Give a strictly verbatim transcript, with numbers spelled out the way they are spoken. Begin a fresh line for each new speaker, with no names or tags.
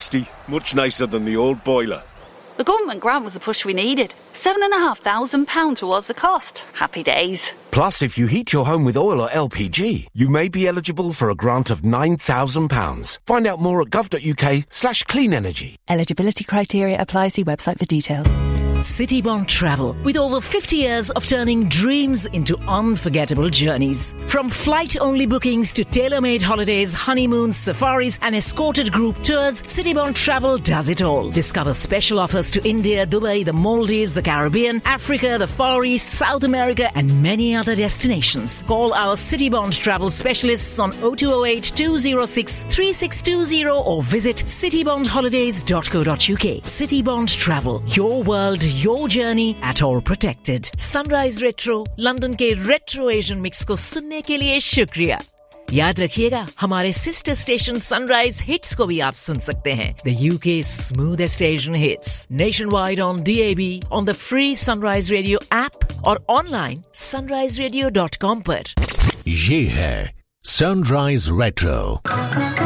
tasty, much nicer than the old boiler.
The government grant was the push we needed. Seven and a half thousand pounds towards the cost. Happy days.
Plus, if you heat your home with oil or L P G, you may be eligible for a grant of nine thousand pounds. Find out more at gov.uk slash clean energy.
Eligibility criteria apply. See website for details.
Citybond Travel, with over fifty years of turning dreams into unforgettable journeys. From flight-only bookings to tailor-made holidays, honeymoons, safaris and escorted group tours, Citybond Travel does it all. Discover special offers to India, Dubai, the Maldives, the Caribbean, Africa, the Far East, South America and many other destinations. Call our Citybond Travel specialists on oh two oh eight, two oh six, three six two oh or visit citybond holidays dot co dot uk. Citybond Travel, your world, your journey at all protected. Sunrise Retro, London के retro Asian mix को सुनने के लिए शुक्रिया. याद रखिएगा, हमारे sister station sunrise hits को भी आप सुन सकते हैं. The U K's smoothest Asian hits, nationwide on D A B, on the free Sunrise Radio app और online sunrise radio dot com पर.
ये है Sunrise Retro.